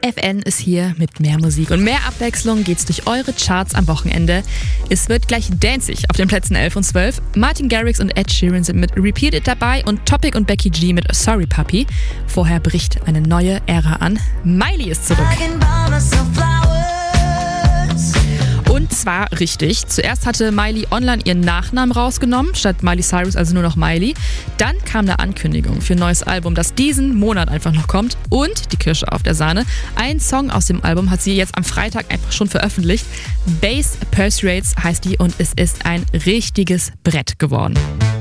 FFN ist hier mit mehr Musik und mehr Abwechslung geht's durch eure Charts am Wochenende. Es wird gleich danzig auf den Plätzen 11 und 12. Martin Garrix und Ed Sheeran sind mit Repeated dabei und Topic und Becky G mit Sorry Puppy. Vorher bricht eine neue Ära an. Miley ist zurück. Und zwar richtig. Zuerst hatte Miley online ihren Nachnamen rausgenommen, statt Miley Cyrus also nur noch Miley. Dann kam eine Ankündigung für ein neues Album, das diesen Monat einfach noch kommt. Und die Kirsche auf der Sahne. Ein Song aus dem Album hat sie jetzt am Freitag einfach schon veröffentlicht. Bass Persuades heißt die und es ist ein richtiges Brett geworden.